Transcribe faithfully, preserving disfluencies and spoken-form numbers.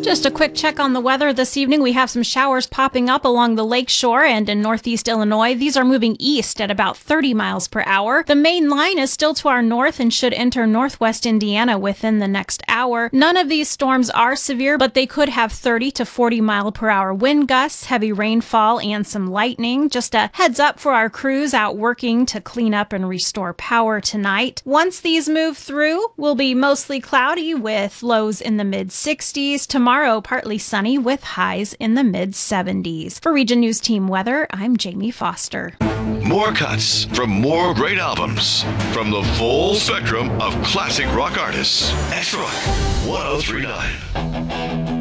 Just a quick check on the weather this evening. We have some showers popping up along the lakeshore and in northeast Illinois. These are moving east at about thirty miles per hour. The main line is still to our north and should enter northwest Indiana within the next hour. None of these storms are severe, but they could have thirty to forty mile per hour wind gusts, heavy rainfall, and some lightning. Just a heads up for our crews out working to clean up and restore power tonight. Once these move through, we'll be mostly cloudy with lows in the mid sixties. Tomorrow, partly sunny with highs in the mid seventies. For Region News Team Weather, I'm Jamie Foster. More cuts from more great albums from the full spectrum of classic rock artists. X-Rock one oh three point nine.